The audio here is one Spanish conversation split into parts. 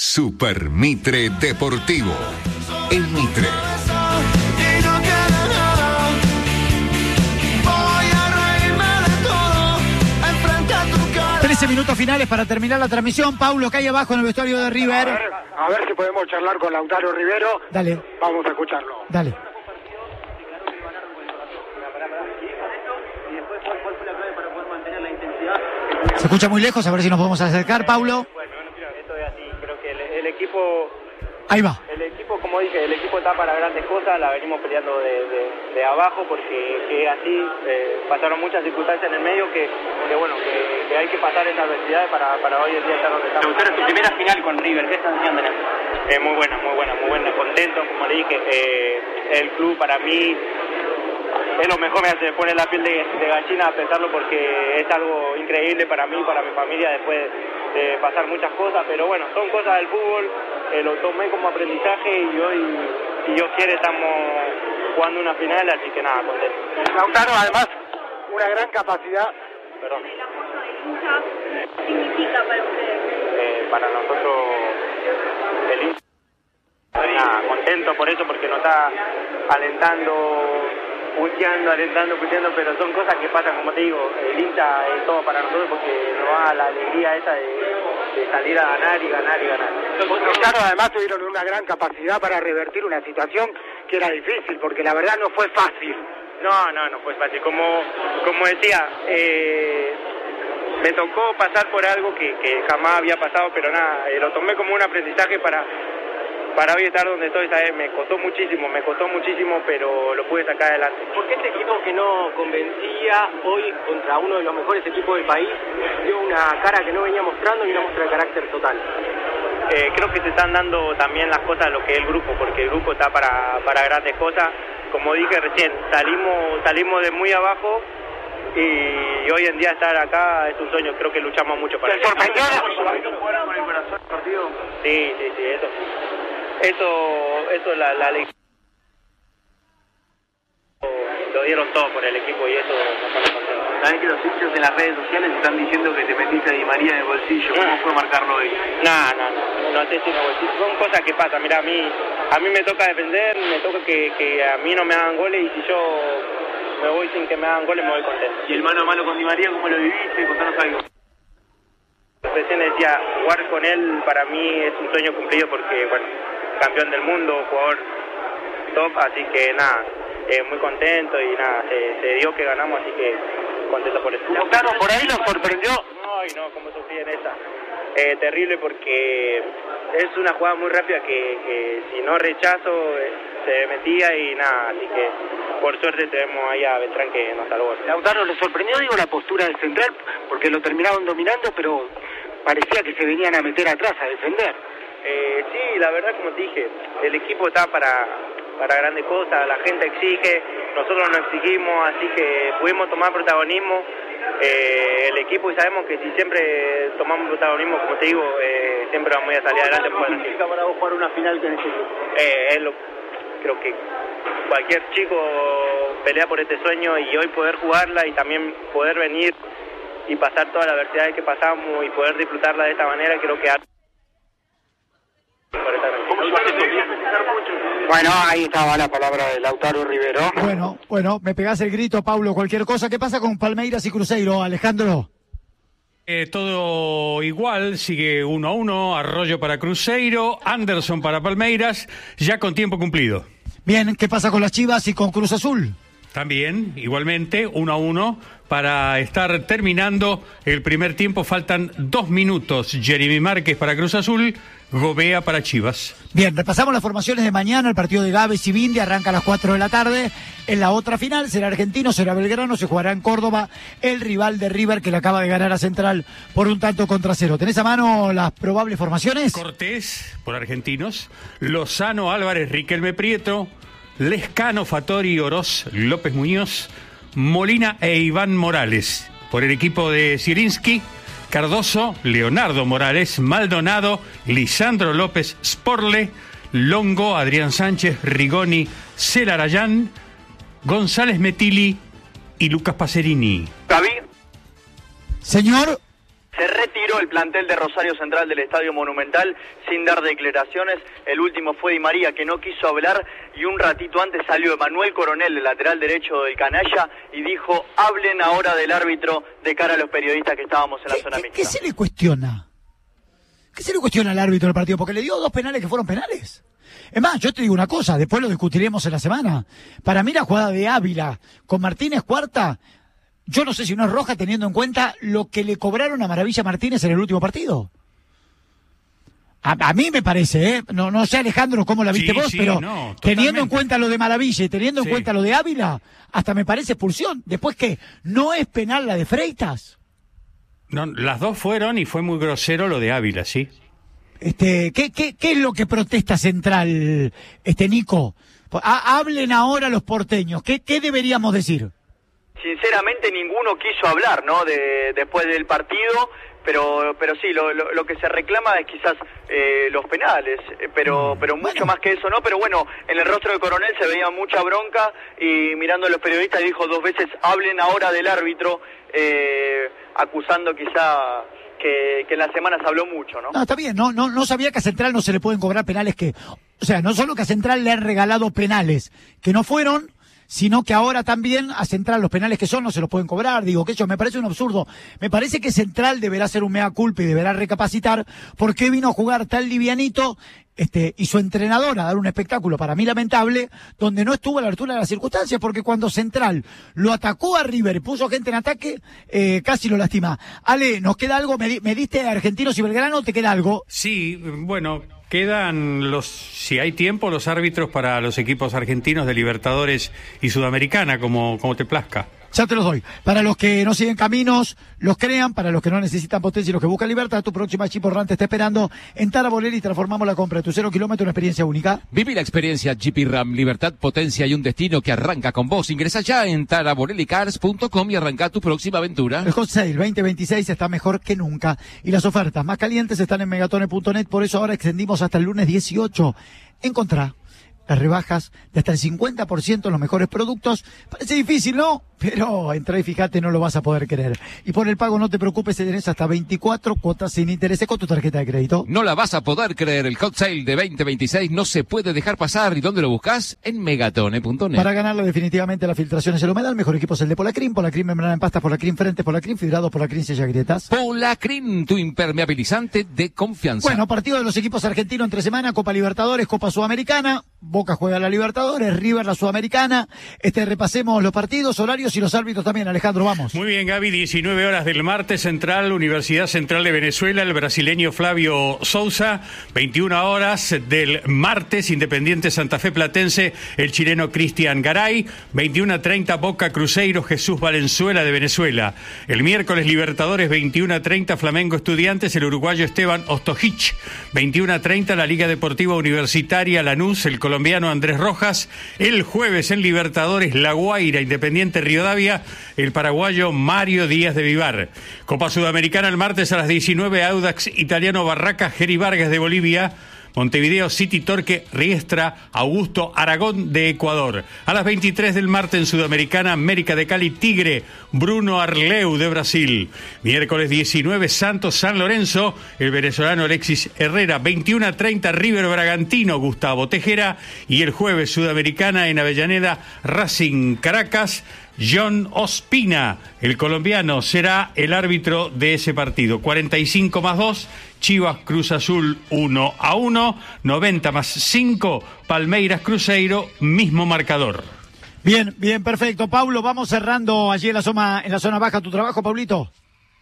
Super Mitre Deportivo. En Mitre. 13 minutos finales para terminar la transmisión. Paulo, ¿qué hay abajo en el vestuario de River? A ver si podemos charlar con Lautaro Rivero. Dale. Vamos a escucharlo. Dale. Se escucha muy lejos, a ver si nos podemos acercar, Paulo. Bueno, esto es así, creo que el equipo... Ahí va. El equipo, como dije, el equipo está para grandes cosas, la venimos peleando de abajo porque así pasaron muchas circunstancias en el medio que hay que pasar esa adversidad para hoy en día estar donde estamos. Lautaro, tu primera final con River, ¿qué sensación tenés? Muy buena, contento, como le dije, el club para mí es lo mejor, me pone la piel de gallina a pensarlo porque es algo increíble para mí, para mi familia, después de pasar muchas cosas, pero bueno, son cosas del fútbol, lo tomé como aprendizaje y hoy, si Dios quiere, estamos jugando una final, así que nada, contento. Lautaro, además, una gran capacidad. Perdón. ¿Qué significa para ustedes? Para nosotros, el hincha, nada, contento por eso, porque nos está alentando, puteando, pero son cosas que pasan, como te digo, el hincha es todo para nosotros porque nos da la alegría esa de salir a ganar y ganar. Claro, además tuvieron una gran capacidad para revertir una situación que era difícil, porque la verdad no fue fácil. No fue fácil. Como decía, me tocó pasar por algo que jamás había pasado, pero nada, lo tomé como un aprendizaje para hoy estar donde estoy, ¿sabes? Me costó muchísimo, pero lo pude sacar adelante. ¿Por qué este equipo que no convencía hoy contra uno de los mejores equipos del país dio una cara que no venía mostrando y una muestra de carácter total? Creo que se están dando también las cosas a lo que es el grupo, porque el grupo está para grandes cosas. Como dije recién, salimos de muy abajo y hoy en día estar acá es un sueño, creo que luchamos mucho para eso. ¿Jugaron con el corazón el partido? Sí, eso la alegría. Lo dieron todo por el equipo y eso nos pone contentos. Sabés que los hinchas en las redes sociales están diciendo que te metiste a Di María en el bolsillo. ¿Cómo fue marcarlo hoy? No sé si en el bolsillo. Son cosas que pasan. Mirá, a mí me toca defender, me toca que a mí no me hagan goles y si yo me voy sin que me hagan goles me voy contento. ¿Y el mano a mano con Di María cómo lo viviste? Contanos algo. Recién decía, jugar con él para mí es un sueño cumplido porque, bueno, campeón del mundo, jugador top, así que nada, muy contento y nada, se dio que ganamos, así que contento por eso. Lautaro, por ahí nos sorprendió. No, como sufrí en esa. Terrible porque es una jugada muy rápida que si no rechazo se metía y nada, así que por suerte tenemos ahí a Beltrán que nos salvó. Lautaro, ¿le sorprendió, la postura del central? Porque lo terminaron dominando, pero parecía que se venían a meter atrás a defender. Sí, la verdad, como te dije, el equipo está para grandes cosas, la gente exige, nosotros nos exigimos, así que pudimos tomar protagonismo, el equipo, y sabemos que si siempre tomamos protagonismo, como te digo, siempre vamos a salir adelante. ¿Cómo significa para vos jugar una final con este equipo? Creo que cualquier chico pelea por este sueño y hoy poder jugarla y también poder venir y pasar todas las adversidades que pasamos y poder disfrutarla de esta manera, creo que... Bueno, ahí estaba la palabra de Lautaro Rivero. Bueno, me pegás el grito, Paulo, cualquier cosa. ¿Qué pasa con Palmeiras y Cruzeiro, Alejandro? Todo igual, sigue 1-1, Arroyo para Cruzeiro, Anderson para Palmeiras, ya con tiempo cumplido. Bien, ¿qué pasa con las Chivas y con Cruz Azul? También, igualmente, 1-1 para estar terminando el primer tiempo. Faltan 2 minutos. Jeremy Márquez para Cruz Azul, Gobea para Chivas. Bien, repasamos las formaciones de mañana. El partido de Gávez y Bindi arranca a las 4 de la tarde. En la otra final será Argentino, será Belgrano, se jugará en Córdoba. El rival de River que le acaba de ganar a Central por 1-0. ¿Tenés a mano las probables formaciones? Cortés por Argentinos, Lozano, Álvarez, Riquelme, Prieto, Lescano, Fattori, Oroz, López Muñoz, Molina e Iván Morales. Por el equipo de Zielinski, Cardoso, Leonardo Morales, Maldonado, Lisandro López, Sporle, Longo, Adrián Sánchez, Rigoni, Celarayán, González Metili y Lucas Pacerini. David. Señor. se retiró el plantel de Rosario Central del Estadio Monumental sin dar declaraciones. El último fue Di María, que no quiso hablar, y un ratito antes salió Emanuel Coronel, el lateral derecho del canalla, y dijo: hablen ahora del árbitro, de cara a los periodistas que estábamos en la zona mixta. ¿Qué se le cuestiona? ¿Qué se le cuestiona al árbitro del partido? Porque le dio 2 penales que fueron penales. Es más, yo te digo una cosa, después lo discutiremos en la semana. Para mí la jugada de Ávila con Martínez Cuarta, yo no sé si no es roja teniendo en cuenta lo que le cobraron a Maravilla Martínez en el último partido. A mí me parece, ¿eh? No sé, Alejandro, cómo la viste vos, pero no, teniendo en cuenta lo de Maravilla y teniendo en cuenta lo de Ávila, hasta me parece expulsión. Después, ¿qué? ¿No es penal la de Freitas? No, las dos fueron, y fue muy grosero lo de Ávila, sí. ¿Qué es lo que protesta Central, Nico? Hablen ahora los porteños. ¿Qué deberíamos decir? Sinceramente ninguno quiso hablar, ¿no? Después del partido, pero sí, lo que se reclama es quizás los penales, pero mucho más que eso, ¿no? Pero bueno, en el rostro de Coronel se veía mucha bronca, y mirando a los periodistas dijo 2 veces: hablen ahora del árbitro, acusando quizá que en las semanas habló mucho, ¿no? No, está bien, no sabía que a Central no se le pueden cobrar penales o sea, no solo que a Central le han regalado penales que no fueron, sino que ahora también a Central los penales que son no se los pueden cobrar. Digo, que eso me parece un absurdo. Me parece que Central deberá hacer un mea culpa y deberá recapacitar por qué vino a jugar tan livianito, y su entrenador a dar un espectáculo para mí lamentable, donde no estuvo a la altura de las circunstancias, porque cuando Central lo atacó a River y puso gente en ataque, casi lo lastima. Ale, ¿nos queda algo? ¿Me diste Argentinos y Belgrano? ¿Te queda algo? Sí, bueno, quedan si hay tiempo, los árbitros para los equipos argentinos de Libertadores y Sudamericana, como te plazca. Ya te los doy. Para los que no siguen caminos, los crean. Para los que no necesitan potencia y los que buscan libertad, tu próxima Jeep Ram te está esperando en Tara Borelli. Transformamos la compra de tu 0 kilómetro en una experiencia única. Viví la experiencia Jeep Ram, libertad, potencia y un destino que arranca con vos. Ingresa ya en taraborellicars.com y arranca tu próxima aventura. El Hot Sale 2026 está mejor que nunca. Y las ofertas más calientes están en megatone.net. Por eso ahora extendimos hasta el lunes 18. Encontrá las rebajas de hasta el 50% en los mejores productos. Parece difícil, ¿no? Pero entra y fíjate, no lo vas a poder creer. Y por el pago no te preocupes, tenés hasta 24 cuotas sin interés con tu tarjeta de crédito. No la vas a poder creer. El Hot Sale de 2026 no se puede dejar pasar. ¿Y dónde lo buscas? En megatone.net. Para ganarlo definitivamente la filtración es el humedal. El mejor equipo es el de Polacrim. Polacrim membrana en pastas, Polacrim frente, Polacrim fibrado, Polacrim sella grietas. Polacrim, tu impermeabilizante de confianza. Bueno, partido de los equipos argentinos entre semana, Copa Libertadores, Copa Sudamericana. Boca juega la Libertadores, River la Sudamericana. Repasemos los partidos, horarios y los árbitros también. Alejandro, vamos. Muy bien, Gaby, 19 horas del martes, Central, Universidad Central de Venezuela, el brasileño Flavio Sousa. 21 horas del martes, Independiente Santa Fe Platense, el chileno Cristian Garay. 21:30, Boca Cruzeiro, Jesús Valenzuela de Venezuela. El miércoles, Libertadores, 21:30, Flamengo Estudiantes, el uruguayo Esteban Ostojic. 21:30, la Liga Deportiva Universitaria Lanús, el colombiano Andrés Rojas. El jueves en Libertadores, La Guaira, Independiente Rivadavia, el paraguayo Mario Díaz de Vivar. Copa Sudamericana el martes a las 19, Audax Italiano Barracas, Geri Vargas de Bolivia. Montevideo City Torque Riestra, Augusto Aragón de Ecuador. A las 23 del martes en Sudamericana, América de Cali Tigre, Bruno Arleu de Brasil. Miércoles 19, Santos San Lorenzo, el venezolano Alexis Herrera. 21:30, River Bragantino, Gustavo Tejera. Y el jueves Sudamericana en Avellaneda, Racing Caracas. John Ospina, el colombiano, será el árbitro de ese partido. 45+2, Chivas Cruz Azul 1-1, 90+5, Palmeiras Cruzeiro, mismo marcador. Bien, perfecto. Paulo, vamos cerrando allí en la zona baja tu trabajo, Paulito.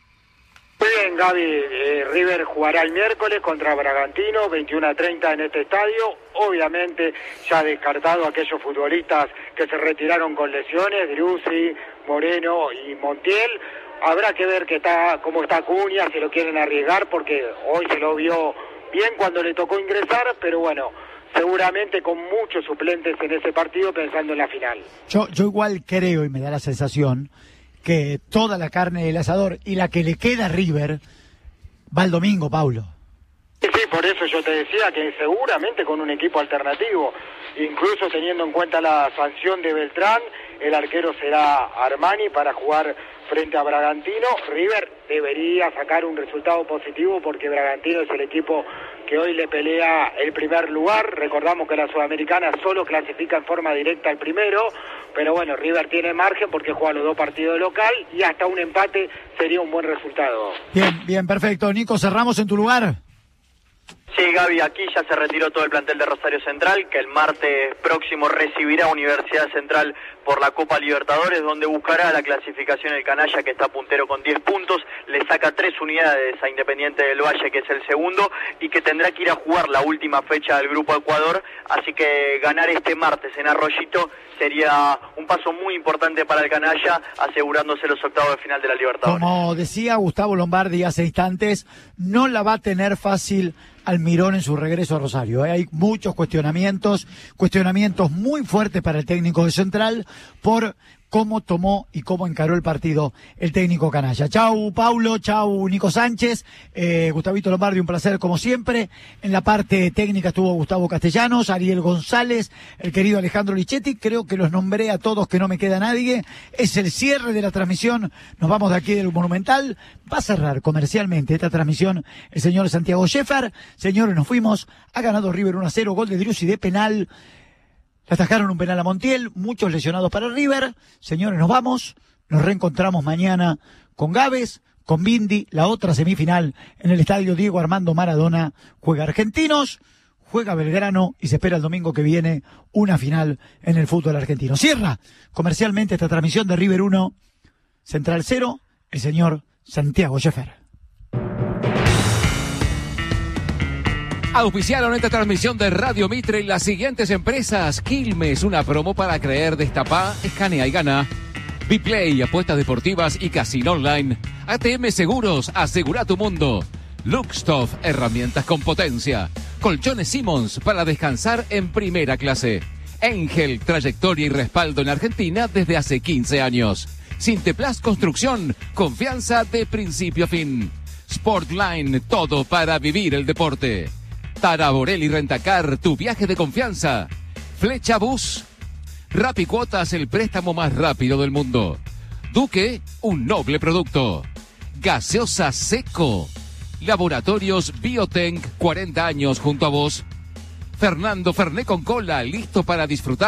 Muy bien, Gaby. River jugará el miércoles contra Bragantino, 21:30 en este estadio. Obviamente ya descartado aquellos futbolistas que se retiraron con lesiones, Driussi, Moreno y Montiel. Habrá que ver cómo está Acuña, si lo quieren arriesgar, porque hoy se lo vio bien cuando le tocó ingresar, pero bueno, seguramente con muchos suplentes en ese partido pensando en la final. Yo igual creo, y me da la sensación, que toda la carne del asador y la que le queda a River va el domingo, Paulo. Sí, por eso yo te decía que seguramente con un equipo alternativo, incluso teniendo en cuenta la sanción de Beltrán, el arquero será Armani para jugar frente a Bragantino. River debería sacar un resultado positivo porque Bragantino es el equipo que hoy le pelea el primer lugar. Recordamos que la Sudamericana solo clasifica en forma directa al primero, pero bueno, River tiene margen porque juega los 2 partidos local y hasta un empate sería un buen resultado. Bien, perfecto. Nico, cerramos en tu lugar. Sí, Gaby, aquí ya se retiró todo el plantel de Rosario Central, que el martes próximo recibirá a Universidad Central por la Copa Libertadores, donde buscará la clasificación el canalla, que está puntero con 10 puntos, le saca 3 unidades a Independiente del Valle, que es el segundo, y que tendrá que ir a jugar la última fecha del Grupo Ecuador, así que ganar este martes en Arroyito sería un paso muy importante para el canalla, asegurándose los octavos de final de la Libertadores. Como decía Gustavo Lombardi hace instantes, no la va a tener fácil Almirón en su regreso a Rosario. Hay muchos cuestionamientos muy fuertes para el técnico de Central por cómo tomó y cómo encaró el partido el técnico canalla. Chau Paulo, chau Nico Sánchez, Gustavito Lombardi, un placer como siempre. En la parte técnica estuvo Gustavo Castellanos, Ariel González, el querido Alejandro Lichetti. Creo que los nombré a todos, que no me queda nadie. Es el cierre de la transmisión. Nos vamos de aquí del Monumental. Va a cerrar comercialmente esta transmisión el señor Santiago Scheffer. Señores, nos fuimos. Ha ganado River 1-0, gol de Driussi de penal. Le atajaron un penal a Montiel, muchos lesionados para River. Señores, nos vamos. Nos reencontramos mañana con Gávez, con Bindi, la otra semifinal en el estadio Diego Armando Maradona. Juega Argentinos, juega Belgrano y se espera el domingo que viene una final en el fútbol argentino. Cierra comercialmente esta transmisión de River 1, Central 0, el señor Santiago Scheffer. Auspiciaron esta transmisión de Radio Mitre y las siguientes empresas: Quilmes, una promo para creer, destapá, escanea y gana. Biplay, apuestas deportivas y casino online. ATM Seguros, asegura tu mundo. Luxtoff, herramientas con potencia. Colchones Simmons, para descansar en primera clase. Engel, trayectoria y respaldo en Argentina desde hace 15 años. Sinteplast Construcción, confianza de principio a fin. Sportline, todo para vivir el deporte. Taraborelli Rentacar, tu viaje de confianza. Flecha Bus. Rapicuotas, el préstamo más rápido del mundo. Duque, un noble producto. Gaseosa Seco. Laboratorios Biotenc, 40 años junto a vos. Fernando Ferné con cola, listo para disfrutar.